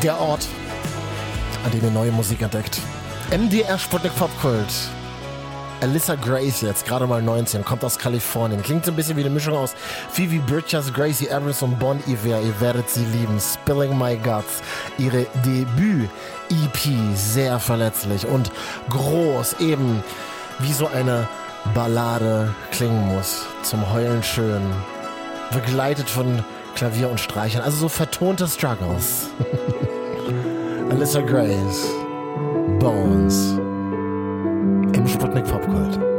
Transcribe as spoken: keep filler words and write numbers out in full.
Der Ort, an dem ihr neue Musik entdeckt. M D R Sputnik Popkult. Alyssa Grace jetzt, gerade mal neunzehn, kommt aus Kalifornien. Klingt so ein bisschen wie eine Mischung aus Phoebe Bridgers, Gracie Abrams und Bon Iver. Ihr werdet sie lieben. Spilling My Guts. Ihre Debüt-E P, sehr verletzlich und groß, eben wie so eine Ballade klingen muss. Zum Heulen schön. Begleitet von Klavier und Streichern. Also so vertonte Struggles. Alyssa Grace. Bones. Im Sputnik Popkult.